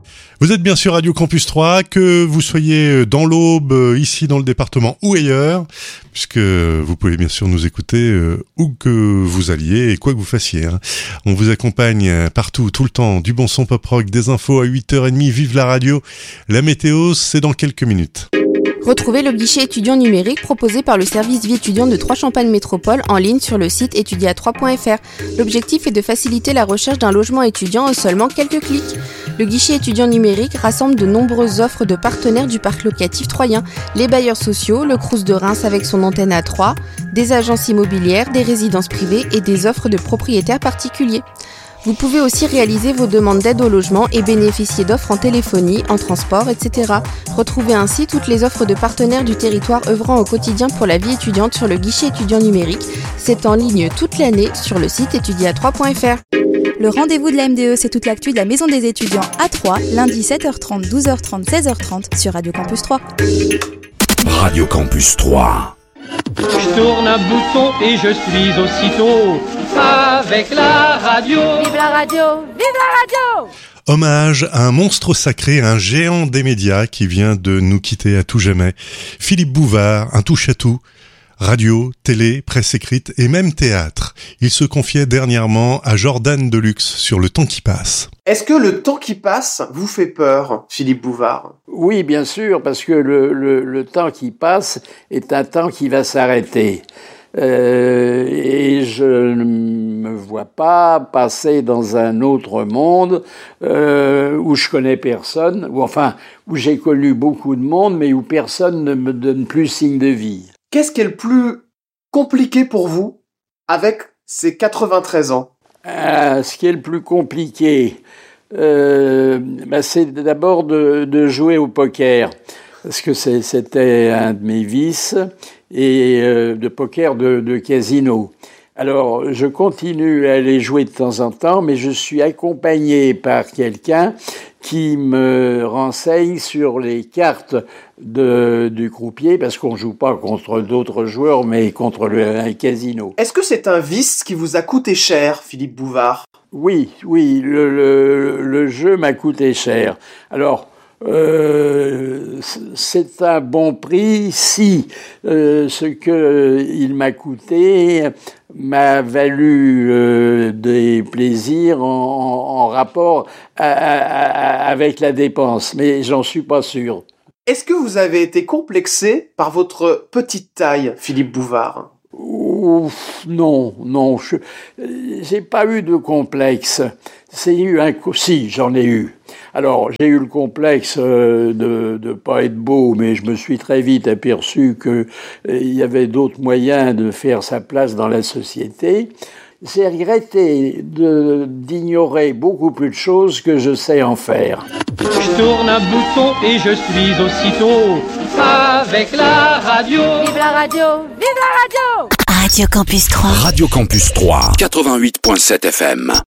Vous êtes bien sur Radio Campus 3, que vous soyez dans l'Aube, ici dans le département ou ailleurs, puisque vous pouvez bien sûr nous écouter où que vous alliez et quoi que vous fassiez. On vous accompagne partout, tout le temps, du bon son pop rock, des infos à 8h30, vive la radio. La météo, c'est dans quelques minutes. Retrouvez le guichet étudiant numérique proposé par le service vie étudiant de Troyes-Champagne Métropole en ligne sur le site étudia3.fr. L'objectif est de faciliter la recherche d'un logement étudiant en seulement quelques clics. Le guichet étudiant numérique rassemble de nombreuses offres de partenaires du parc locatif troyen, les bailleurs sociaux, le Crous de Reims avec son antenne à Troyes, des agences immobilières, des résidences privées et des offres de propriétaires particuliers. Vous pouvez aussi réaliser vos demandes d'aide au logement et bénéficier d'offres en téléphonie, en transport, etc. Retrouvez ainsi toutes les offres de partenaires du territoire œuvrant au quotidien pour la vie étudiante sur le guichet étudiant numérique. C'est en ligne toute l'année sur le site étudia3.fr. Le rendez-vous de la MDE, c'est toute l'actu de la Maison des étudiants à Troyes, lundi 7h30, 12h30, 16h30 sur Radio Campus 3. Radio Campus 3. Je tourne un bouton et je suis aussitôt avec la radio. Vive la radio! Vive la radio! Hommage à un monstre sacré, un géant des médias qui vient de nous quitter à tout jamais. Philippe Bouvard, un touche-à-tout. Radio, télé, presse écrite et même théâtre. Il se confiait dernièrement à Jordan Deluxe sur Le Temps qui passe. Est-ce que Le Temps qui passe vous fait peur, Philippe Bouvard ? Oui, bien sûr, parce que le temps qui passe est un temps qui va s'arrêter. Et je ne me vois pas passer dans un autre monde où je connais personne, où j'ai connu beaucoup de monde, mais où personne ne me donne plus signe de vie. Qu'est-ce qui est le plus compliqué pour vous avec ces 93 ans ? Ce qui est le plus compliqué, c'est d'abord de jouer au poker, parce que c'était un de mes vices, et de poker de casino. Alors, je continue à aller jouer de temps en temps, mais je suis accompagné par quelqu'un qui me renseigne sur les cartes du croupier, parce qu'on joue pas contre d'autres joueurs, mais contre un casino. Est-ce que c'est un vice qui vous a coûté cher, Philippe Bouvard ? Oui, le jeu m'a coûté cher. Alors, c'est un bon prix si ce que il m'a coûté m'a valu des plaisirs en rapport avec la dépense, mais j'en suis pas sûr. Est-ce que vous avez été complexé par votre petite taille, Philippe Bouvard ? Non, j'ai pas eu de complexe. Si, j'en ai eu. Alors, j'ai eu le complexe de pas être beau, mais je me suis très vite aperçu que il y avait d'autres moyens de faire sa place dans la société. J'ai regretté d'ignorer beaucoup plus de choses que je sais en faire. Je tourne un bouton et je suis aussitôt avec la radio. Vive la radio! Vive la radio! Radio Campus 3. Radio Campus 3. 88.7 FM.